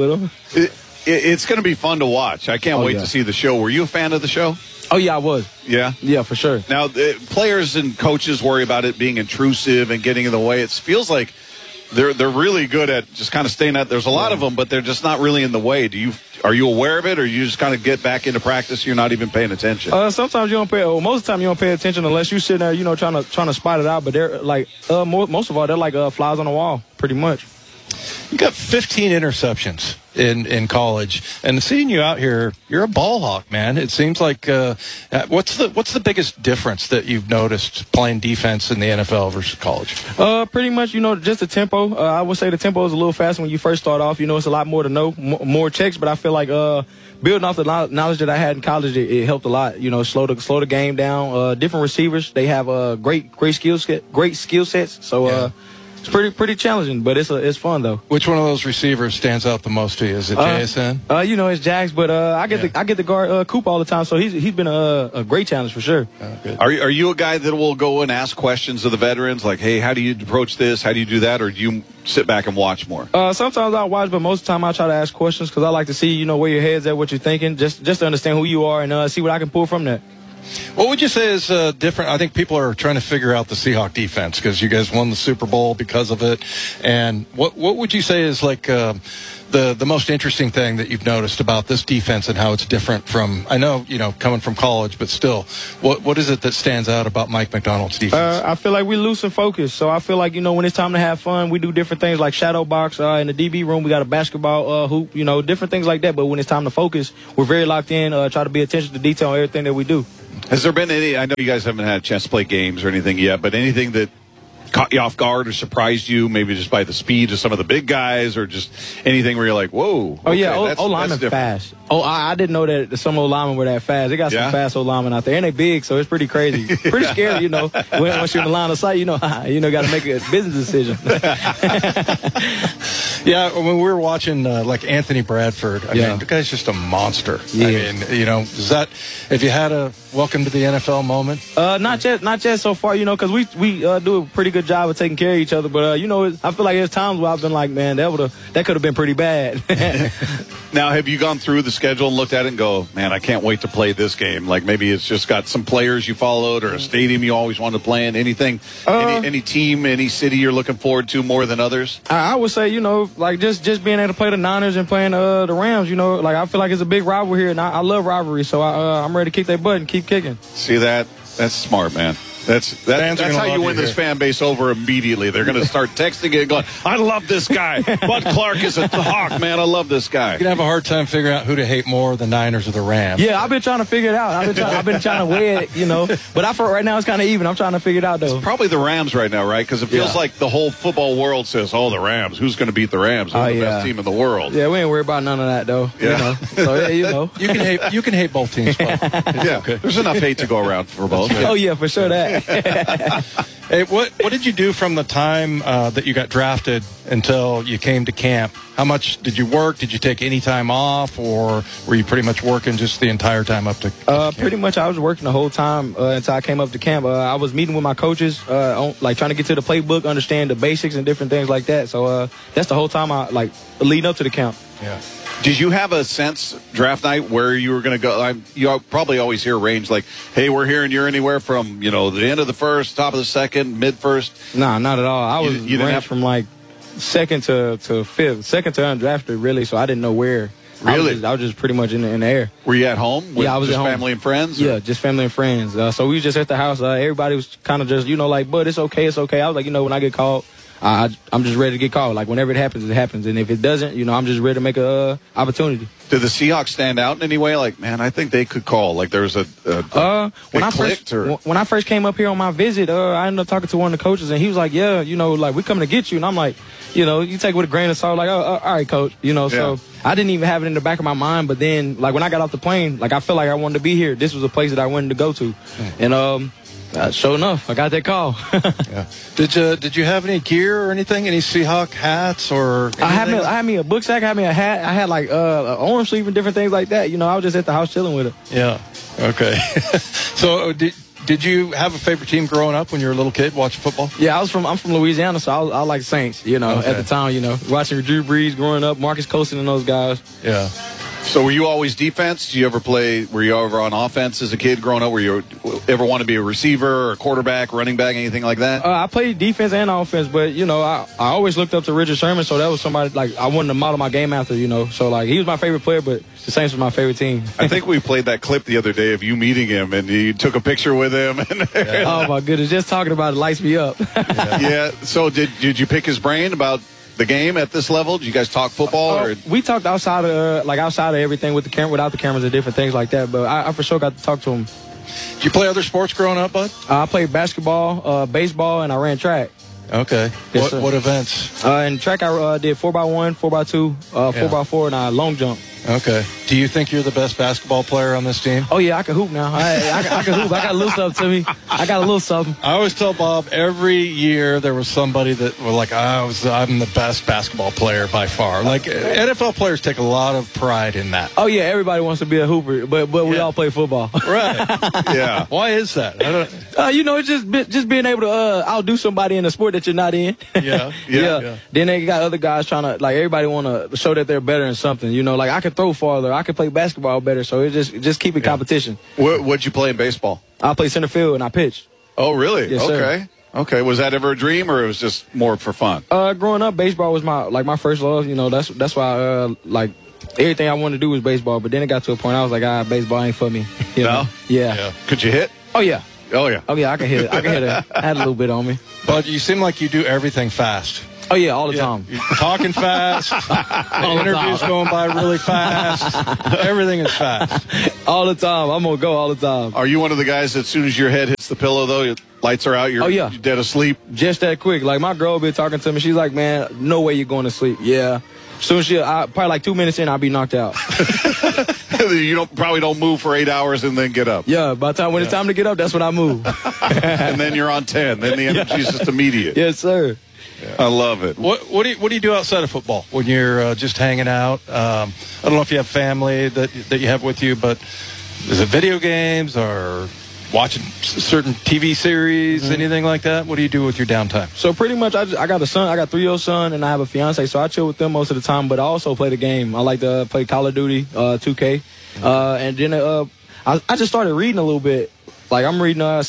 It's going to be fun to watch. I can't wait to see the show. Were you a fan of the show? Oh yeah, I was. Yeah? Yeah, for sure. Now, players and coaches worry about it being intrusive and getting in the way. It feels like they're really good at just kind of staying out. There's a lot of them, but they're just not really in the way. Are you aware of it, or you just kind of get back into practice? You're not even paying attention. Sometimes you don't pay. Well, most of the time you don't pay attention unless you're sitting there, you know, trying to spot it out. But they're like most of all, they're like flies on the wall, pretty much. You got 15 interceptions in college, and seeing you out here, you're a ball hawk, man. It seems like what's the biggest difference that you've noticed playing defense in the NFL versus college? Pretty much, you know, just the tempo. I would say the tempo is a little faster when you first start off. You know, it's a lot more to know, more checks. But I feel like building off the knowledge that I had in college, it helped a lot. You know, slow the game down. Different receivers, they have great skill sets. So it's pretty challenging, but it's fun though. Which one of those receivers stands out the most to you? Is it JSN? You know, it's Jax, but I get the guard Coop all the time, so he's been a great challenge for sure. Good. Are you a guy that will go and ask questions of the veterans, like, hey, how do you approach this? How do you do that? Or do you sit back and watch more? Sometimes I watch, but most of the time I try to ask questions because I like to see, you know, where your head's at, what you're thinking, just to understand who you are and see what I can pull from that. What would you say is different? I think people are trying to figure out the Seahawk defense because you guys won the Super Bowl because of it. And what would you say is like the most interesting thing that you've noticed about this defense and how it's different from, I know, you know, coming from college, but still, what is it that stands out about Mike Macdonald's defense? I feel like we lose and focus. So I feel like, you know, when it's time to have fun, we do different things like shadow box. In the DB room, we got a basketball hoop, you know, different things like that. But when it's time to focus, we're very locked in, try to be attention to detail on everything that we do. Has there been any, I know you guys haven't had a chance to play games or anything yet, but anything that caught you off guard or surprised you, maybe just by the speed of some of the big guys or just anything where you're like, whoa. Oh, yeah, O-linemen fast. Oh, I didn't know that some O-linemen were that fast. They got some fast O-linemen out there, and they big, so it's pretty crazy. Pretty scary, you know. Once you're in the line of sight, you know, got to make a business decision. Yeah, when we were watching, like, Anthony Bradford, I mean, the guy's just a monster. Yeah. I mean, you know, if you had a welcome to the NFL moment? Not yet so far, you know, because we do a pretty good job of taking care of each other. But, you know, I feel like there's times where I've been like, man, that could have been pretty bad. Now, have you gone through the schedule and looked at it and go, man, I can't wait to play this game? Like maybe it's just got some players you followed or a stadium you always wanted to play in? Anything, any team, any city you're looking forward to more than others? I would say, you know, like just being able to play the Niners and playing the Rams, you know, like I feel like it's a big rivalry here, and I love rivalry, so I'm ready to kick that butt and keep kicking. See that? That's smart, man. That's how you win this fan base over immediately. They're going to start texting it and going, I love this guy. Bud Clark is a Hawk, man. I love this guy. You're going to have a hard time figuring out who to hate more, the Niners or the Rams. Yeah, I've been trying to figure it out. I've been trying to weigh it, you know. But I feel right now it's kind of even. I'm trying to figure it out, though. It's probably the Rams right now, right? Because it feels like the whole football world says, oh, the Rams. Who's going to beat the Rams? Who's the best team in the world? Yeah, we ain't worried about none of that, though. Yeah. You know. So, yeah, you know. You can hate both teams, Bob. Yeah, okay. There's enough hate to go around for both. Oh, yeah, for sure that. Hey, what did you do from the time that you got drafted until you came to camp? How much did you work? Did you take any time off, or were you pretty much working just the entire time up to camp? Pretty much I was working the whole time until I came up to camp. I was meeting with my coaches, like trying to get to the playbook, understand the basics and different things like that. So that's the whole time I leading up to the camp. Yeah. Did you have a sense draft night where you were going to go? You probably always hear range like, hey, we're hearing you're anywhere from, you know, the end of the first, top of the second, mid first. Nah, not at all. I was ranged from like second to fifth, second to undrafted, really. So I didn't know where. Really? I was just pretty much in the air. Were you at home? Yeah, I was just at home. Family and friends? Yeah, just family and friends. So we was just at the house. Everybody was kind of just, you know, like, bud, it's okay. I was like, you know, when I get called, I'm just ready to get called. Like, whenever it happens, it happens. And if it doesn't, you know, I'm just ready to make a opportunity. Did the Seahawks stand out in any way? Like, man, I think they could call. Like, there's when I first came up here on my visit, I ended up talking to one of the coaches, and he was like, yeah, you know, like, we're coming to get you. And I'm like, you know, you take it with a grain of salt, like, all right, coach. You know, so I didn't even have it in the back of my mind. But then, like, when I got off the plane, like, I felt like I wanted to be here. This was a place that I wanted to go to. And, sure enough, I got that call. Yeah. Did you have any gear or anything? Any Seahawk hats or anything? I had me a book sack. I had me a hat. I had like an arm sleeve and different things like that. You know, I was just at the house chilling with it. Yeah. Okay. So did you have a favorite team growing up when you were a little kid watching football? Yeah, I'm from Louisiana, so I like Saints. You know, at the time, you know, watching Drew Brees growing up, Marcus Colston and those guys. Yeah. So were you always defense? Were you ever on offense as a kid growing up? Were you ever want to be a receiver or a quarterback, running back, anything like that? I played defense and offense, but, you know, I always looked up to Richard Sherman, so that was somebody, like, I wanted to model my game after, you know. So, like, he was my favorite player, but the Saints was my favorite team. I think we played that clip the other day of you meeting him, and you took a picture with him. Oh, my goodness. Just talking about it lights me up. Yeah. So did you pick his brain about the game at this level? Did you guys talk football? Or? We talked outside of everything with the camera, without the cameras and different things like that. But I for sure got to talk to him. Did you play other sports growing up, bud? I played basketball, baseball, and I ran track. Okay. Yes, what events? In track, I did 4x1, 4x2, 4x4, and I long jump. Okay. Do you think you're the best basketball player on this team? Oh, yeah, I can hoop now. I can hoop. I got a little stuff to me. I got a little something. I always tell Bob every year there was somebody that were like, I'm the best basketball player by far. Like, NFL players take a lot of pride in that. Oh, yeah, everybody wants to be a hooper, but we all play football. Right. Yeah. Why is that? It's just being able to outdo somebody in a sport that you're not in. Yeah. Then they got other guys trying to, like, everybody want to show that they're better in something. You know, like, I can throw farther. I can play basketball better, so it just keep it competition. What'd you play in baseball? I play center field and I pitch. Oh, really? Yes, okay. Sir. Okay. Was that ever a dream, or it was just more for fun? Growing up, baseball was my first love. You know, that's why everything I wanted to do was baseball. But then it got to a point I was like, baseball ain't for me. You know? Yeah. Could you hit? Oh yeah. Oh yeah. Oh yeah. I can hit it. I had a little bit on me. But you seem like you do everything fast. Oh, yeah, all the time. You're talking fast. The interview's going by really fast. Everything is fast. All the time. I'm going to go all the time. Are you one of the guys that as soon as your head hits the pillow, though, your lights are out, you're dead asleep? Just that quick. Like, my girl be talking to me. She's like, man, no way you're going to sleep. Yeah. As soon as probably like 2 minutes in, I'll be knocked out. You probably don't move for 8 hours and then get up. Yeah, by the time when it's time to get up, that's when I move. And then you're on 10. Then the energy is just immediate. Yes, sir. Yeah. I love it. What do you do outside of football when you're just hanging out? I don't know if you have family that you have with you, but is it video games or watching certain TV series, anything like that? What do you do with your downtime? So pretty much, I got a son. I got a 3-year-old son, and I have a fiance. So I chill with them most of the time. But I also play the game. I like to play Call of Duty, 2K, and then I just started reading a little bit. Like I'm reading